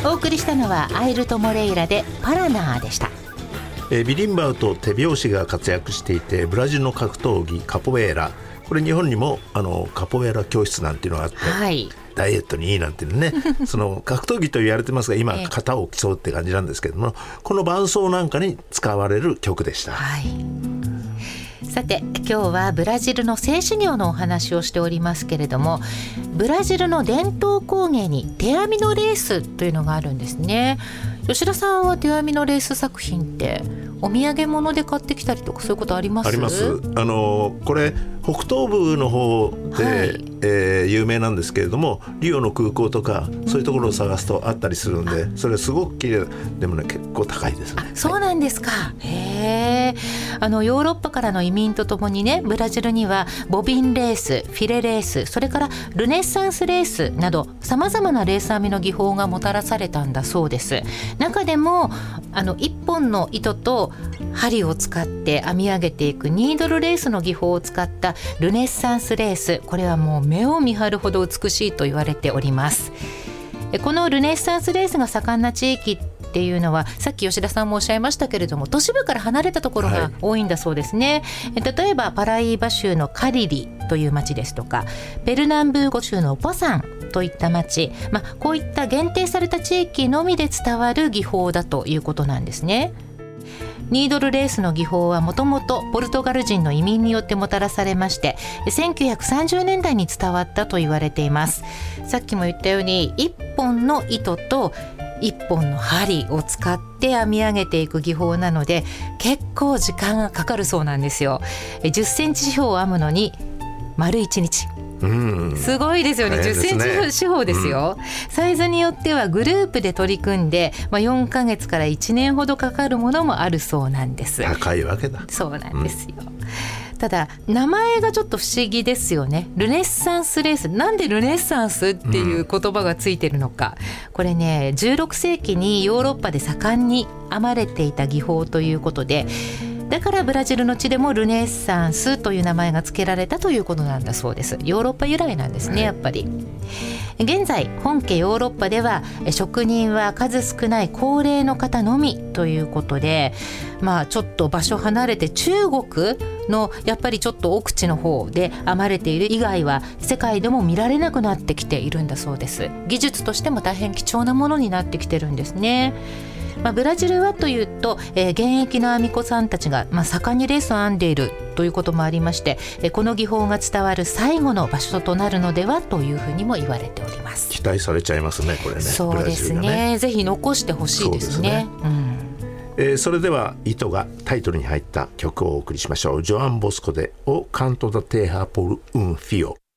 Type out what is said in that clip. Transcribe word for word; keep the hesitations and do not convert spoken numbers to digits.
お送りしたのはアイルト・モレイラでパラナーでした。 えー、ビリンバウと手拍子が活躍していて、ブラジルの格闘技カポエーラ、これ日本にもあのカポエーラ教室なんていうのがあって、はい、ダイエットにいいなんていうねその格闘技と言われてますが、今型を競うって感じなんですけども、この伴奏なんかに使われる曲でした。 はい、さて今日はブラジルの性修行のお話をしておりますけれども、ブラジルの伝統工芸に手編みのレースというのがあるんですね。吉田さんは手編みのレース作品ってお土産物で買ってきたりとかそういうことあります？ あります。あのこれ北東部の方で、はい、えー、有名なんですけれども、リオの空港とかそういうところを探すとあったりするんで、うん、それすごく綺麗でもね、結構高いですね。 あ、そうなんですか。はい、へー。あのヨーロッパからの移民とともにね、ブラジルにはボビンレース、フィレレース、それからルネッサンスレースなどさまざまなレース編みの技法がもたらされたんだそうです。中でもあのいっぽんの糸と針を使って編み上げていくニードルレースの技法を使ったルネッサンスレース、これはもう目を見張るほど美しいと言われております。このルネッサンスレースが盛んな地域っていうのは、さっき吉田さんもおっしゃいましたけれども、都市部から離れたところが多いんだそうですね。はい、例えばパライーバ州のカリリという町ですとか、ペルナンブーゴ州のポサンといった町、まあ、こういった限定された地域のみで伝わる技法だということなんですね。ニードルレースの技法はもともとポルトガル人の移民によってもたらされまして、せんきゅうひゃくさんじゅうねんだいに伝わったと言われています。さっきも言ったようにいっぽんの糸といっぽんの針を使って編み上げていく技法なので、結構時間がかかるそうなんですよ。じゅっセンチ四方を編むのに丸いちにち、うん、すごいですよね。じゅっセンチ四方ですよ。うん、サイズによってはグループで取り組んで、まあ、よんかげつからいちねんほどかかるものもあるそうなんです。 高いわけだ。 そうなんですよ。うん、ただ名前がちょっと不思議ですよね。ルネッサンスレース、なんでルネッサンスっていう言葉がついてるのか、うん、これねじゅうろくせいきにヨーロッパで盛んに編まれていた技法ということで、だからブラジルの地でもルネッサンスという名前が付けられたということなんだそうです。ヨーロッパ由来なんですね、やっぱり。現在本家ヨーロッパでは職人は数少ない高齢の方のみということで、まあちょっと場所離れて中国のやっぱりちょっと奥地の方で編まれている以外は世界でも見られなくなってきているんだそうです。技術としても大変貴重なものになってきてるんですね。まあ、ブラジルはというと、えー、現役の編み子さんたちが、まあ、盛んにレースを編んでいるということもありまして、えー、この技法が伝わる最後の場所となるのではというふうにも言われております。 期待されちゃいますね、これね。 そうですね、ぜひ残してほしいですね。うん、 えー、それでは糸がタイトルに入った曲をお送りしましょう。ジョアン・ボスコで「O Canto da Terra por un Fio」。